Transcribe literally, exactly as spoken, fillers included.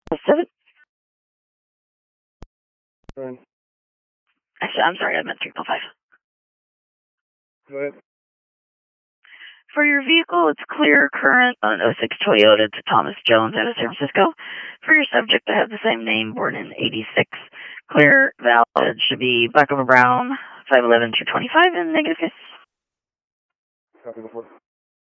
Seven. Ryan. Actually, I'm sorry, I meant three five. Go ahead. For your vehicle, it's clear current on an oh six Toyota to Thomas Jones out of San Francisco. For your subject to have the same name, born in eighty-six, clear, valid, should be black over brown, five eleven, two twenty-five, and negative case. Copy before.